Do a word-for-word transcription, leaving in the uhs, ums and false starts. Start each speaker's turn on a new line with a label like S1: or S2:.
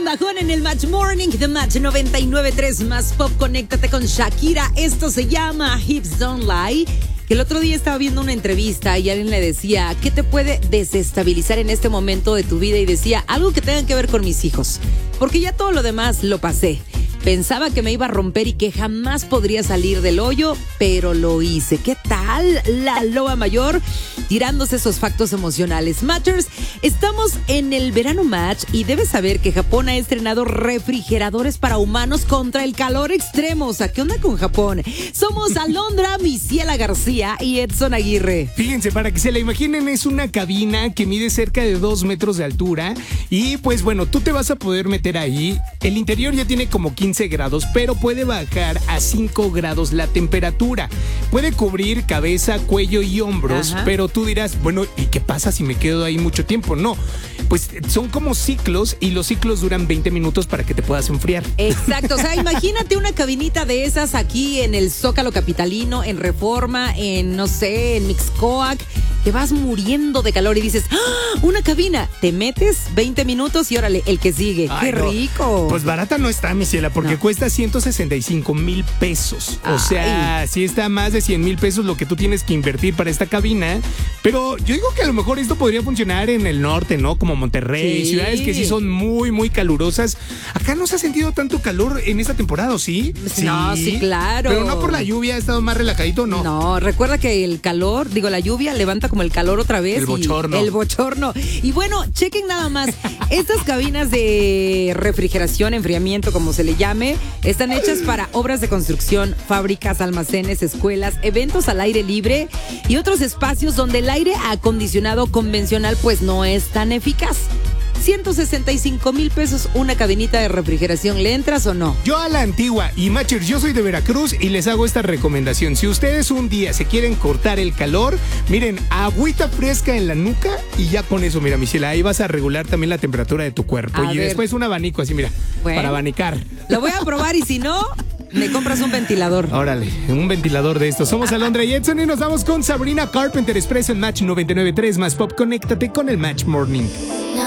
S1: bajón en el Match Morning de Match noventa y nueve punto tres más pop. Conéctate con Shakira. Esto se llama Hips Don't Lie. Que el otro día estaba viendo una entrevista y alguien le decía, ¿qué te puede desestabilizar en este momento de tu vida? Y decía, algo que tenga que ver con mis hijos, porque ya todo lo demás lo pasé. Pensaba que me iba a romper y que jamás podría salir del hoyo, pero lo hice. ¿Qué tal la loba mayor? Tirándose esos factos emocionales. Matchers, estamos en el verano Match y debes saber que Japón ha estrenado refrigeradores para humanos contra el calor extremo. O sea, ¿qué onda con Japón? Somos Alondra, Misiela García y Edson Aguirre.
S2: Fíjense, para que se la imaginen, es una cabina que mide cerca de dos metros de altura y pues bueno, tú te vas a poder meter ahí. El interior ya tiene como quince grados, pero puede bajar a cinco grados la temperatura. Puede cubrir cabeza, cuello y hombros. Ajá. Pero tú dirás, bueno, ¿y qué pasa si me quedo ahí mucho tiempo? No, pues son como ciclos y los ciclos duran veinte minutos para que te puedas enfriar.
S1: Exacto, o sea, imagínate una cabinita de esas aquí en el Zócalo Capitalino, en Reforma, en, no sé, en Mixcoac, que vas muriendo de calor y dices, ¡ah! Una cabina, te metes veinte minutos y órale, el que sigue. Ay, ¡qué no. rico!
S2: Pues barata no está, mi ciela, porque no. cuesta ciento sesenta y cinco mil pesos. Ay. O sea, sí está más de cien mil pesos lo que tú tienes que invertir para esta cabina. Pero yo digo que a lo mejor esto podría funcionar en el norte, ¿no? Como Monterrey, sí. ciudades que sí son muy, muy calurosas. Acá no se ha sentido tanto calor en esta temporada, ¿sí?
S1: Sí. No, sí, claro.
S2: Pero no por la lluvia, ha estado más relajadito, ¿no?
S1: No, recuerda que el calor, digo, la lluvia levanta como el calor otra vez.
S2: El bochorno.
S1: El bochorno. Y bueno, chequen nada más. Estas cabinas de refrigeración, enfriamiento, como se le llame, están hechas para obras de construcción, fábricas, almacenes, escuelas, eventos al aire libre y otros espacios donde el aire acondicionado convencional pues no es tan eficaz. ciento sesenta y cinco mil pesos una cabinita de refrigeración. ¿Le entras o no?
S2: Yo a la antigua. Y Matchers, yo soy de Veracruz y les hago esta recomendación. Si ustedes un día se quieren cortar el calor, miren, agüita fresca en la nuca y ya con eso, mira, Michela, ahí vas a regular también la temperatura de tu cuerpo. A y ver. Después un abanico así, mira, bueno, para abanicar.
S1: Lo voy a probar y si no, me compras un ventilador.
S2: Órale, un ventilador de estos. Somos Alondra y Edson y nos vamos con Sabrina Carpenter Express en Match noventa y nueve punto tres más pop. Conéctate con el Match Morning.